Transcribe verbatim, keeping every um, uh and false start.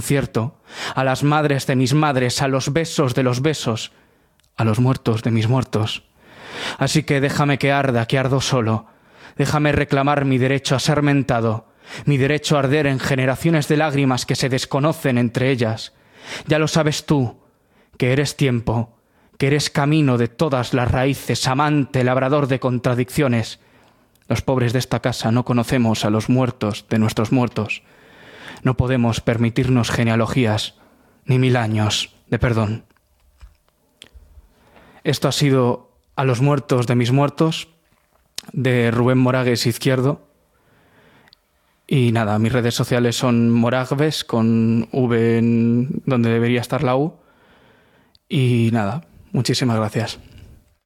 cierto, a las madres de mis madres, a los besos de los besos, a los muertos de mis muertos. Así que déjame que arda, que ardo solo. Déjame reclamar mi derecho a ser mentado, mi derecho a arder en generaciones de lágrimas que se desconocen entre ellas. Ya lo sabes tú, que eres tiempo, que eres camino de todas las raíces, amante, labrador de contradicciones. Los pobres de esta casa no conocemos a los muertos de nuestros muertos. No podemos permitirnos genealogías, ni mil años de perdón. Esto ha sido A los muertos de mis muertos, de Rubén Moragues Izquierdo. Y nada, mis redes sociales son Moragues, con V en donde debería estar la U. Y nada, muchísimas gracias.